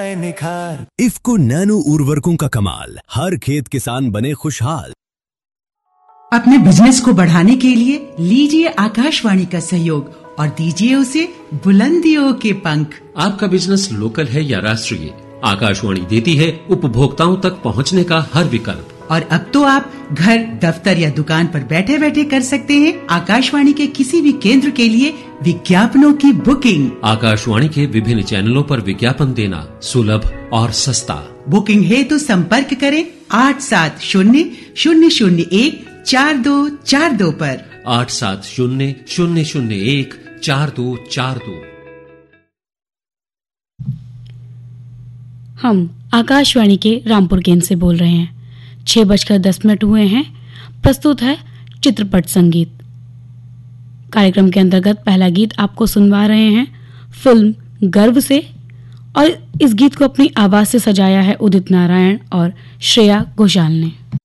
आए निखार। इफ्को नैनो उर्वरकों का कमाल, हर खेत किसान बने खुशहाल। अपने बिजनेस को बढ़ाने के लिए लीजिए आकाशवाणी का सहयोग और दीजिए उसे बुलंदियों के पंख। आपका बिजनेस लोकल है या राष्ट्रीय, आकाशवाणी देती है उपभोक्ताओं तक पहुंचने का हर विकल्प। और अब तो आप घर, दफ्तर या दुकान पर बैठे बैठे कर सकते हैं आकाशवाणी के किसी भी केंद्र के लिए विज्ञापनों की बुकिंग। आकाशवाणी के विभिन्न चैनलों पर विज्ञापन देना सुलभ और सस्ता। बुकिंग है तो संपर्क करें 8700014242 पर। 8700014242। हम आकाशवाणी के रामपुर केंद्र से बोल रहे हैं। 6:10 हुए हैं। प्रस्तुत है चित्रपट संगीत। कार्यक्रम के अंतर्गत पहला गीत आपको सुनवा रहे हैं फिल्म गर्व से, और इस गीत को अपनी आवाज से सजाया है उदित नारायण और श्रेया घोषाल ने।